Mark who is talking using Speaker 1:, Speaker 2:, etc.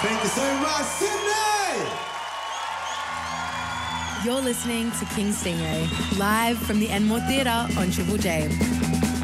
Speaker 1: Thank you so much, Sydney!
Speaker 2: You're listening to King Stingray, live from the Enmore Theatre on Triple J.